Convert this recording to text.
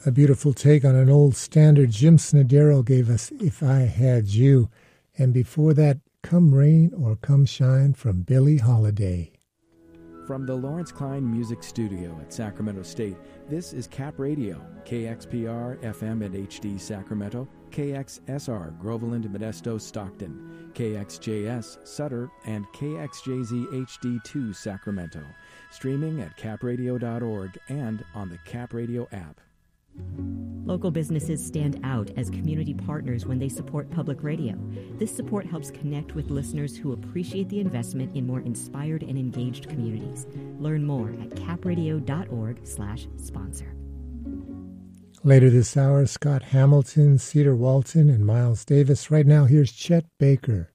A beautiful take on an old standard. Jim Snodero gave us If I Had You. And before that, Come Rain or Come Shine from Billie Holiday. From the Lawrence Klein Music Studio at Sacramento State, this is Cap Radio, KXPR FM and HD Sacramento, KXSR Groveland, Modesto, Stockton, KXJS Sutter, and KXJZ HD2 Sacramento. Streaming at capradio.org and on the Cap Radio app. Local businesses stand out as community partners when they support public radio. This support helps connect with listeners who appreciate the investment in more inspired and engaged communities. Learn more at capradio.org/sponsor. Later this hour, Scott Hamilton, Cedar Walton, and Miles Davis. Right now, here's Chet Baker.